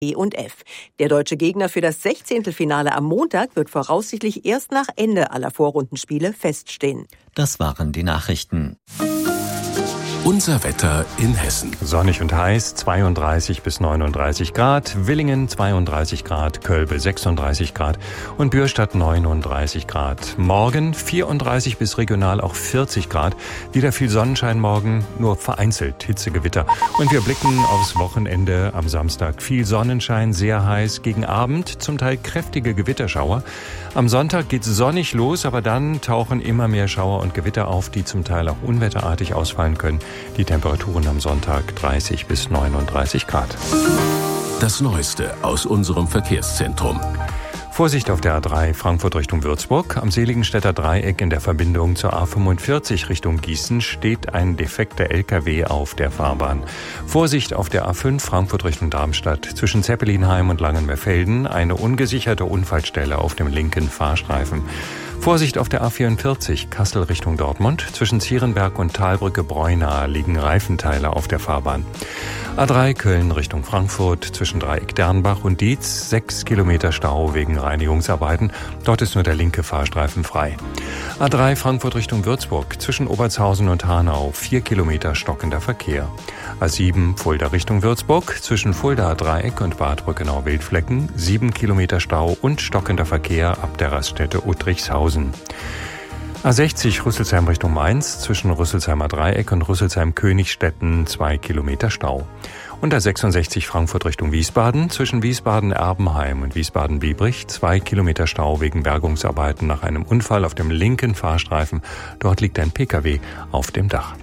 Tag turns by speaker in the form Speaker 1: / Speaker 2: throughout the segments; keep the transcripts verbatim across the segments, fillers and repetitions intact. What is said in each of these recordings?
Speaker 1: E und F. Der deutsche Gegner für das Sechzehntelfinale am Montag wird voraussichtlich erst nach Ende aller Vorrundenspiele feststehen.
Speaker 2: Das waren die Nachrichten.
Speaker 3: Unser Wetter in Hessen.
Speaker 4: Sonnig und heiß, zweiunddreißig bis neununddreißig Grad, Villingen zweiunddreißig Grad, Kölbe sechsunddreißig Grad und Bürstadt neununddreißig Grad. Morgen vierunddreißig bis regional auch vierzig Grad. Wieder viel Sonnenschein morgen, nur vereinzelt Hitzegewitter. Und wir blicken aufs Wochenende am Samstag. Viel Sonnenschein, sehr heiß, gegen Abend zum Teil kräftige Gewitterschauer. Am Sonntag geht's sonnig los, aber dann tauchen immer mehr Schauer und Gewitter auf, die zum Teil auch unwetterartig ausfallen können. Die Temperaturen am Sonntag dreißig bis neununddreißig Grad.
Speaker 3: Das Neueste aus unserem Verkehrszentrum.
Speaker 4: Vorsicht auf der A drei Frankfurt Richtung Würzburg. Am Seligenstädter Dreieck in der Verbindung zur A fünfundvierzig Richtung Gießen steht ein defekter L K W auf der Fahrbahn. Vorsicht auf der A fünf Frankfurt Richtung Darmstadt. Zwischen Zeppelinheim und Langenmerfelden eine ungesicherte Unfallstelle auf dem linken Fahrstreifen. Vorsicht auf der A vierundvierzig Kassel Richtung Dortmund. Zwischen Zierenberg und Talbrücke-Breuna liegen Reifenteile auf der Fahrbahn. A drei Köln Richtung Frankfurt. Zwischen Dreieck Dernbach und Dietz sechs Kilometer Stau wegen Reinigungsarbeiten. Dort ist nur der linke Fahrstreifen frei. A drei Frankfurt Richtung Würzburg. Zwischen Obertshausen und Hanau vier Kilometer stockender Verkehr. A sieben Fulda Richtung Würzburg. Zwischen Fulda Dreieck und Bad Brückenau-Wildflecken sieben Kilometer Stau und stockender Verkehr ab der Raststätte Uttrichshausen. A sechzig Rüsselsheim Richtung Mainz, zwischen Rüsselsheimer Dreieck und Rüsselsheim-Königstetten zwei Kilometer Stau. Und A sechsundsechzig Frankfurt Richtung Wiesbaden, zwischen Wiesbaden-Erbenheim und Wiesbaden-Biebrich zwei Kilometer Stau wegen Bergungsarbeiten nach einem Unfall auf dem linken Fahrstreifen. Dort liegt ein Pkw auf dem Dach.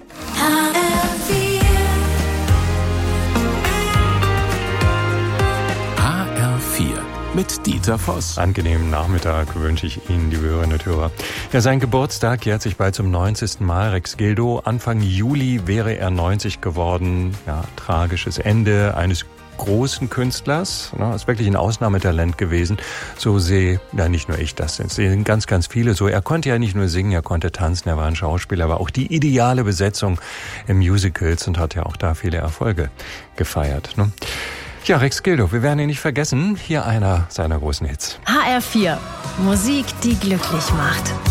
Speaker 3: H R vier mit Dieter Voss.
Speaker 4: Angenehmen Nachmittag wünsche ich Ihnen, liebe Hörerinnen und Hörer. Ja, sein Geburtstag jährt sich bald zum neunzigsten Mal. Rex Gildo, Anfang Juli wäre er neunzig geworden. Ja, tragisches Ende eines großen Künstlers. Ja, ist wirklich ein Ausnahmetalent gewesen. So sehe, ja nicht nur ich das, sehen ganz, ganz viele so. Er konnte ja nicht nur singen, er konnte tanzen, er war ein Schauspieler, aber auch die ideale Besetzung im Musicals und hat ja auch da viele Erfolge gefeiert. Ne? Ja, Rex Gildo, wir werden ihn nicht vergessen. Hier einer seiner großen Hits.
Speaker 5: H R vier. Musik, die glücklich macht.